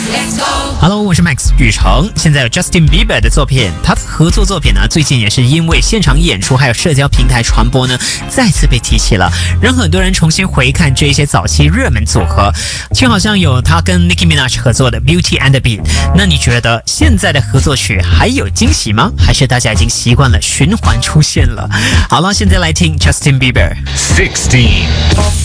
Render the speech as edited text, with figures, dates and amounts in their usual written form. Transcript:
Hello， 我是 Max 宇成。现在有 Justin Bieber 的作品，他的合作作品呢，最近也是因为现场演出还有社交平台传播呢，再次被提起了，让很多人重新回看这些早期热门组合，就好像有他跟 Nicki Minaj 合作的 Beauty and the Beat。那你觉得现在的合作曲还有惊喜吗？还是大家已经习惯了循环出现了？好了，现在来听 Justin Bieber 16